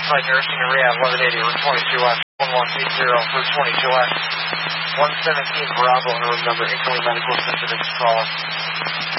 Flight Nursing and Rehab 1180 room 22X 1180 for 22X 117 Bravo room number incoming medical assistant is calling.